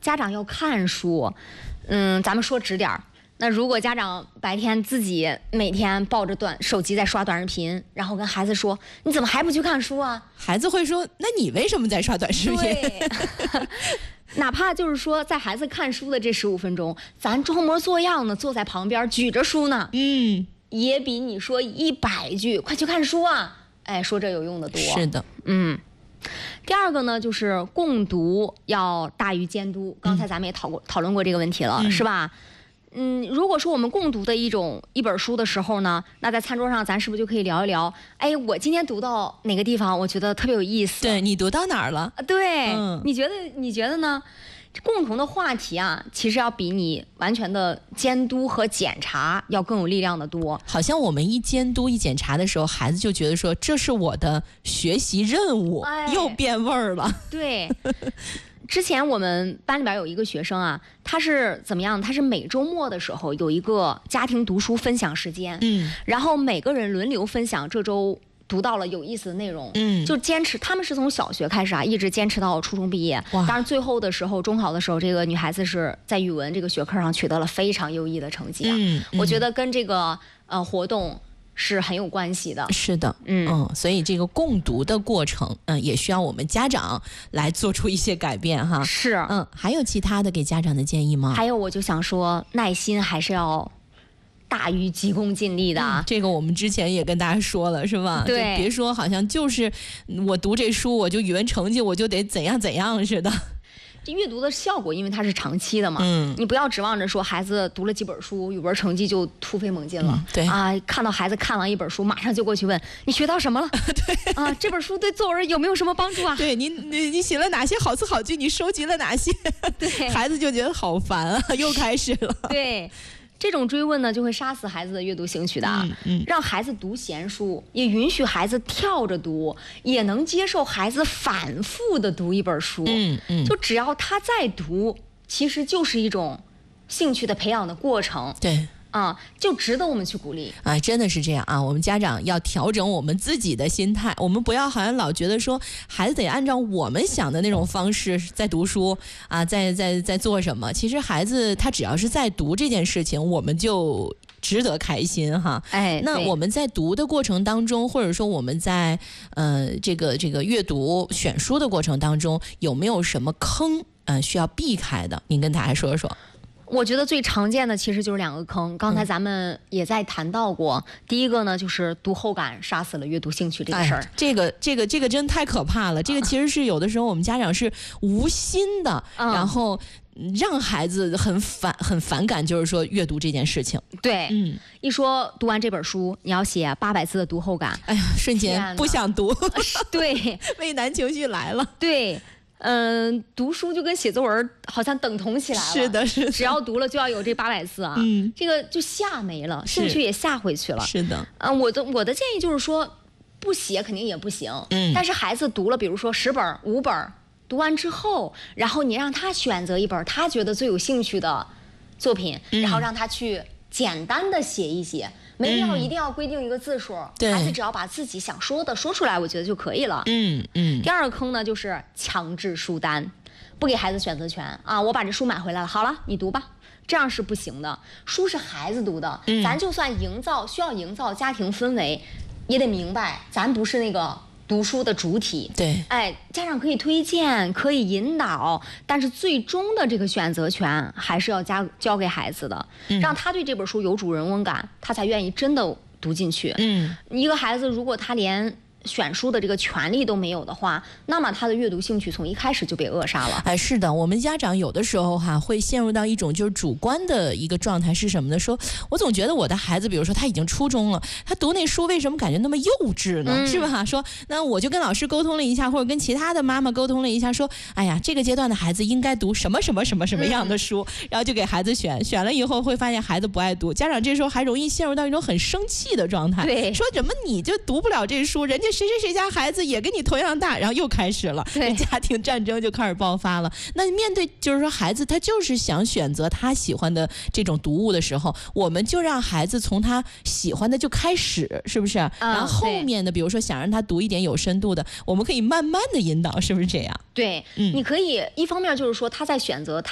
家长要看书，咱们说直点儿。那如果家长白天自己每天抱着手机在刷短视频，然后跟孩子说你怎么还不去看书啊？ 孩子会说那你为什么在刷短视频？ 对，哪怕就是说在孩子看书的这15分钟，咱装模作样的坐在旁边举着书呢，也比你说100句快去看书啊，哎，说这有用的多。 是的， 第二个呢，就是共读要大于监督。刚才咱们也讨论过这个问题了，是吧？如果说我们共读的一本书的时候呢，那在餐桌上咱是不是就可以聊一聊？哎，我今天读到哪个地方，我觉得特别有意思。 对，你读到哪儿了？ 对，你觉得呢？共同的话题啊，其实要比你完全的监督和检查要更有力量的多。 好像我们一监督一检查的时候，孩子就觉得说这是我的学习任务，又变味儿了。 对。之前我们班里边有一个学生啊，他是怎么样？他是每周末的时候有一个家庭读书分享时间，然后每个人轮流分享这周读到了有意思的内容，就坚持。他们是从小学开始啊，一直坚持到初中毕业。当然最后的时候，中考的时候，这个女孩子是在语文这个学科上取得了非常优异的成绩啊。我觉得跟这个活动是很有关系的。 是的，所以这个共读的过程，也需要我们家长来做出一些改变哈。 是， 还有其他的给家长的建议吗？ 还有，我就想说，耐心还是要大于急功近利的。 这个我们之前也跟大家说了，是吧？ 对， 就别说好像就是我读这书，我就语文成绩我就得怎样怎样似的。 这阅读的效果，因为它是长期的嘛，你不要指望着说孩子读了几本书，语文成绩就突飞猛进了。 对啊，看到孩子看完一本书，马上就过去问你学到什么了？ 对啊，这本书对作文有没有什么帮助啊？ 对你写了哪些好词好句？你收集了哪些？ 对， 孩子就觉得好烦啊，又开始了。 对。这种追问呢，就会杀死孩子的阅读兴趣的。让孩子读闲书，也允许孩子跳着读，也能接受孩子反复的读一本书。就只要他在读，其实就是一种兴趣的培养的过程。 对。 就值得我们去鼓励啊！真的是这样啊！我们家长要调整我们自己的心态，我们不要好像老觉得说孩子得按照我们想的那种方式在读书啊，在做什么。其实孩子他只要是在读这件事情，我们就值得开心哈。那我们在读的过程当中，或者说我们在这个阅读选书的过程当中，有没有什么坑需要避开的？您跟大家说说。 我觉得最常见的其实就是2个坑，刚才咱们也在谈到过。第一个呢，就是读后感杀死了阅读兴趣这个事儿。 这个真太可怕了。这个其实是有的时候我们家长是无心的，然后让孩子很反感，就是说阅读这件事情。 对，一说读完这本书，你要写800字的读后感， 哎呀，瞬间不想读。 对， 畏难情绪来了。 对。读书就跟写作文好像等同起来了。 是的，是的。 只要读了就要有这800字啊。这个就吓没了，兴趣也吓回去了。 是的。 我的建议就是说，不写肯定也不行。但是孩子读了，比如说10本、5本，读完之后，然后你让他选择一本他觉得最有兴趣的作品，然后让他去简单的写一写。没必要一定要规定一个字数，孩子只要把自己想说的说出来，我觉得就可以了。第二个坑呢，就是强制书单，不给孩子选择权啊！我把这书买回来了，好了，你读吧，这样是不行的。书是孩子读的，咱就算需要营造家庭氛围，也得明白，咱不是那个读书的主体。 对， 家长可以推荐，可以引导，但是最终的这个选择权还是要交给孩子的，让他对这本书有主人翁感，他才愿意真的读进去。一个孩子如果他连选书的这个权利都没有的话，那么他的阅读兴趣从一开始就被扼杀了。 是的，我们家长有的时候会陷入到一种就是主观的一个状态，是什么呢？说我总觉得我的孩子，比如说他已经初中了，他读那书为什么感觉那么幼稚呢？是吧？说那我就跟老师沟通了一下，或者跟其他的妈妈沟通了一下，说哎呀，这个阶段的孩子应该读什么样的书，然后就给孩子选了以后，会发现孩子不爱读，家长这时候还容易陷入到一种很生气的状态。 对， 说怎么你就读不了这书，人家谁家孩子也跟你同样大，然后又开始了，家庭战争就开始爆发了。那面对就是说孩子他就是想选择他喜欢的这种读物的时候，我们就让孩子从他喜欢的就开始，是不是？然后后面的比如说想让他读一点有深度的，我们可以慢慢的引导，是不是这样？ 对，你可以一方面就是说他在选择